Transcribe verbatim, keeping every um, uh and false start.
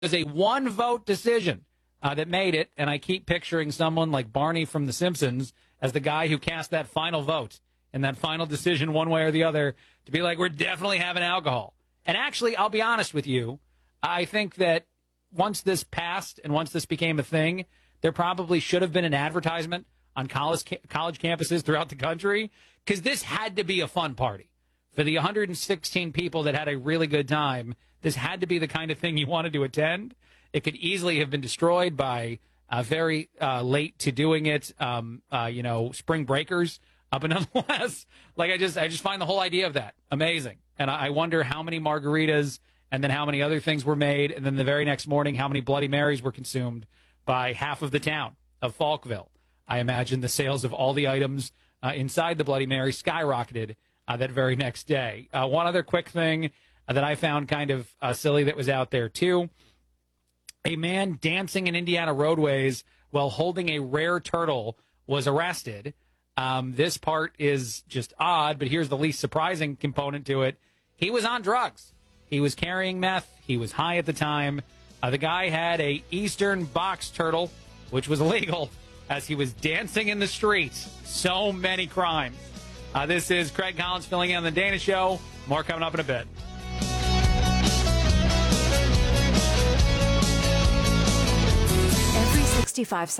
was a one-vote decision uh, that made it, and I keep picturing someone like Barney from The Simpsons as the guy who cast that final vote and that final decision one way or the other to be like, we're definitely having alcohol. And actually, I'll be honest with you, I think that once this passed and once this became a thing, there probably should have been an advertisement on college college campuses throughout the country, because this had to be a fun party. For the one hundred sixteen people that had a really good time, this had to be the kind of thing you wanted to attend. It could easily have been destroyed by uh, very uh, late to doing it, um, uh, you know, spring breakers. Uh, but nonetheless, like I just, I just find the whole idea of that amazing, and I, I wonder how many margaritas and then how many other things were made, and then the very next morning, how many Bloody Marys were consumed by half of the town of Falkville. I imagine the sales of all the items uh, inside the Bloody Mary skyrocketed uh, that very next day. Uh, one other quick thing uh, that I found kind of uh, silly that was out there, too. A man dancing in Indiana roadways while holding a rare turtle was arrested. Um, this part is just odd, but here's the least surprising component to it. He was on drugs. He was carrying meth. He was high at the time. Uh, the guy had a Eastern box turtle, which was illegal, as he was dancing in the streets. So many crimes. Uh, this is Craig Collins filling in on The Dana Show. More coming up in a bit. Every sixty-five